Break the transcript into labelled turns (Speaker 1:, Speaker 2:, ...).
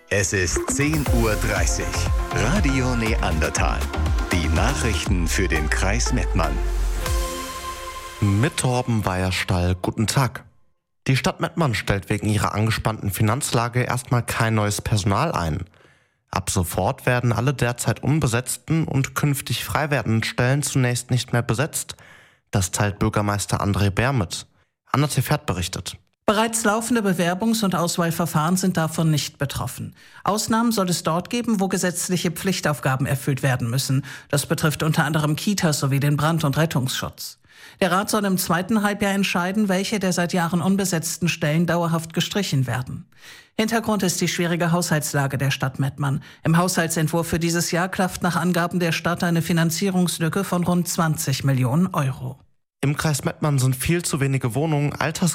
Speaker 1: Es ist 10:30 Uhr. Radio Neandertal. Die Nachrichten für den Kreis Mettmann.
Speaker 2: Mit Torben Weierstall, guten Tag. Die Stadt Mettmann stellt wegen ihrer angespannten Finanzlage erstmal kein neues Personal ein. Ab sofort werden alle derzeit unbesetzten und künftig frei werdenden Stellen zunächst nicht mehr besetzt. Das teilt Bürgermeister André Bär mit. Anna Tefert berichtet.
Speaker 3: Bereits laufende Bewerbungs- und Auswahlverfahren sind davon nicht betroffen. Ausnahmen soll es dort geben, wo gesetzliche Pflichtaufgaben erfüllt werden müssen. Das betrifft unter anderem Kitas sowie den Brand- und Rettungsschutz. Der Rat soll im zweiten Halbjahr entscheiden, welche der seit Jahren unbesetzten Stellen dauerhaft gestrichen werden. Hintergrund ist die schwierige Haushaltslage der Stadt Mettmann. Im Haushaltsentwurf für dieses Jahr klafft nach Angaben der Stadt eine Finanzierungslücke von rund 20 Millionen Euro.
Speaker 2: Im Kreis Mettmann sind viel zu wenige Wohnungen,